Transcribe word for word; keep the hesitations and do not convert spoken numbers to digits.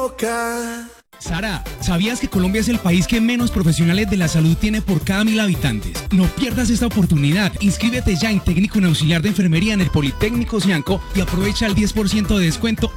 boca. Sara, ¿sabías que Colombia es el país que menos profesionales de la salud tiene por cada mil habitantes? No pierdas esta oportunidad. Inscríbete ya en técnico en auxiliar de enfermería en el Politécnico Cianco y aprovecha el diez por ciento de descuento